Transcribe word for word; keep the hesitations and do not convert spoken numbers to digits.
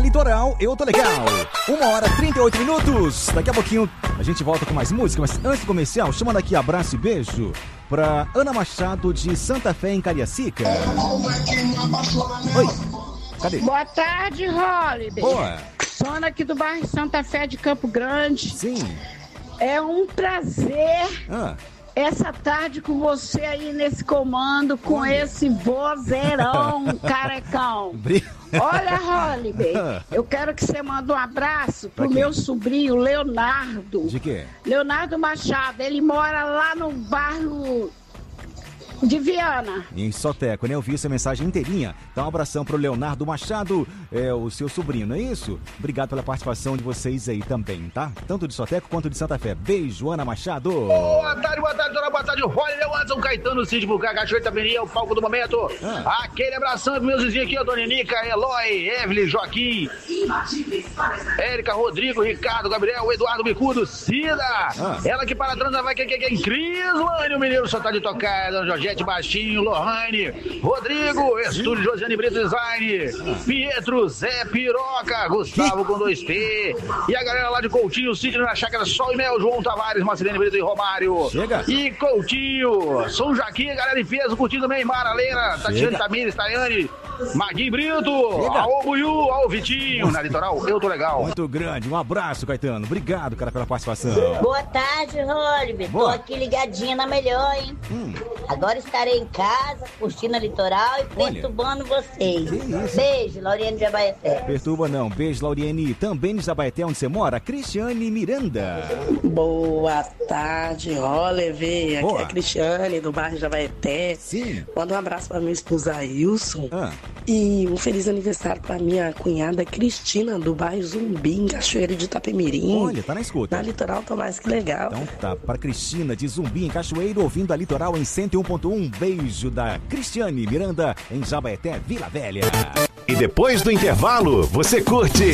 Litoral, eu tô legal. Uma hora e trinta e oito minutos. Daqui a pouquinho a gente volta com mais música, mas antes do comercial, chamando aqui abraço e beijo pra Ana Machado de Santa Fé, em Cariacica. Oi, cadê? Boa tarde, Holiday. Boa. Sona aqui do bairro Santa Fé de Campo Grande. Sim. É um prazer Ah. essa tarde com você aí nesse comando, com Olha. esse vozeirão carecão. Bri- Olha, Holiday, eu quero que você mande um abraço Pra pro quem? meu sobrinho, Leonardo. De quê? Leonardo Machado, ele mora lá no bairro de Viana. Em Soteco, né? Eu vi essa mensagem inteirinha. Então, um abração pro Leonardo Machado, é o seu sobrinho, não é isso? Obrigado pela participação de vocês aí também, tá? Tanto de Soteco quanto de Santa Fé. Beijo, Ana Machado. Boa tarde, boa tarde, dona, boa tarde, Roller, Anderson, Caetano, Cid, Bucá, Cachoeira, Taberia, o palco do momento. Ah. Aquele abração dos meus vizinhos aqui, a Dona Nica, Eloy, Evelyn, Joaquim, Érica, Rodrigo, Ricardo, Gabriel, Eduardo, Bicudo, Cida. Ah. Ela que para trás vai que que que Cris, Lane, o menino só tá de tocar, Dona Jorgete, Baixinho, Lohane, Rodrigo, Estúdio Josiane Brito Design, Pietro, Zé Piroca, Gustavo com dois P, e a galera lá de Coutinho, Sidney na Chácara Sol e Mel, João Tavares, Marcelene Brito e Romário. Chega. E Coutinho, São Joaquim, galera em peso, curtindo também, Mara Leira, Tatiane Tamires, Tayane, Maguinho Brito, Chega. ao Buiu, ao Vitinho, na Litoral, eu tô legal. Muito grande. Um abraço, Caetano. Obrigado, cara, pela participação. Boa tarde, Rolliver. Tô Boa. aqui ligadinha na melhor, hein? Hum. Agora estarei em casa, curtindo a Litoral e Olha. perturbando vocês. Que isso? Beijo, Lauriane de Abaeté. Perturba não. Beijo, Lauriane. Também de Zabaeté, onde você mora, Cristiane Miranda. Boa tarde, Oliver. Aqui Boa. é a Cristiane, do bairro Javaeté. Sim. Manda um abraço pra minha esposa Wilson. Ah. E um feliz aniversário pra minha cunhada Cristina, do bairro Zumbi, em Cachoeira de Itapemirim. Olha, tá na escuta. Na Litoral, tá mais que legal. Então tá, para Cristina de Zumbi, em Cachoeiro, ouvindo a Litoral em cento e um ponto um. Beijo da Cristiane Miranda, em Jabaeté, Vila Velha. E depois do intervalo, você curte